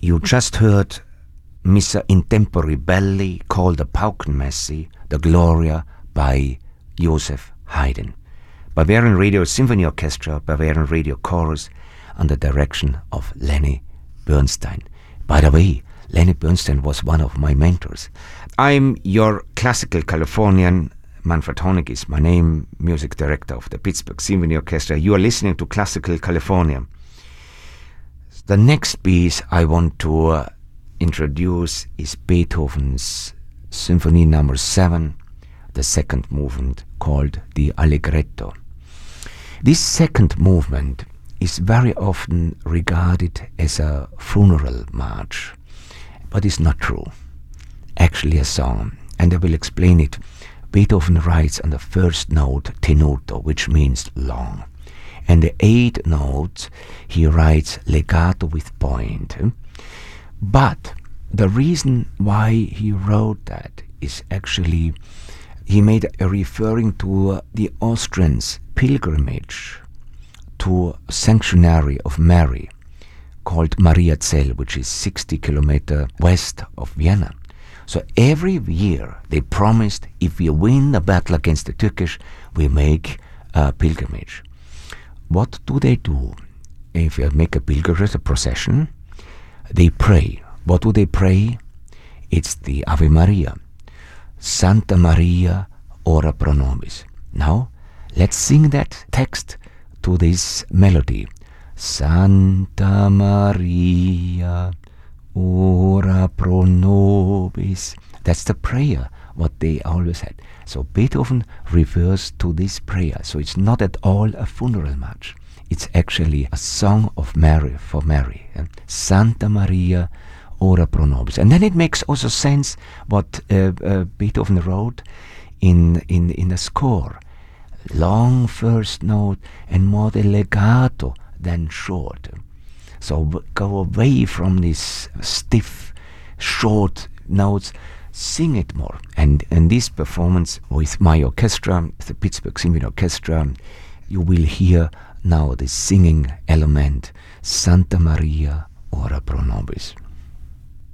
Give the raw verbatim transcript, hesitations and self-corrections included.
You just heard Missa in Tempore Belli, called the Paukenmesse, the Gloria by Joseph Haydn. Bavarian Radio Symphony Orchestra, Bavarian Radio Chorus, under direction of Lenny Bernstein. By the way, Lenny Bernstein was one of my mentors. I'm your classical Californian. Manfred Honig is my name, music director of the Pittsburgh Symphony Orchestra. You are listening to Classical California. The next piece I want to uh, introduce is Beethoven's Symphony Number Seven, the second movement, called the Allegretto. This second movement is very often regarded as a funeral march, but it's not true. Actually a song, and I will explain it. Beethoven writes on the first note tenuto, which means long. And the eighth note, he writes legato with point. But the reason why he wrote that is actually he made a referring to uh, the Austrians' pilgrimage to a sanctuary of Mary called Mariazell, which is sixty kilometers west of Vienna. So every year they promised, if we win the battle against the Turkish, we make a pilgrimage. What do they do? If you make a pilgrimage, a procession, they pray. What do they pray? It's the Ave Maria. Santa Maria, ora pro nobis. Now, let's sing that text to this melody. Santa Maria, ora pro nobis. That's the prayer, what they always had. So Beethoven refers to this prayer. So it's not at all a funeral march. It's actually a song of Mary for Mary. eh? Santa Maria, ora pro nobis. And then it makes also sense what uh, uh, Beethoven wrote in, in, in the score. Long first note and more the legato than short. So w- go away from these stiff, short notes, sing it more. And in this performance with my orchestra, the Pittsburgh Symphony Orchestra, you will hear now the singing element, Santa Maria, ora pro nobis.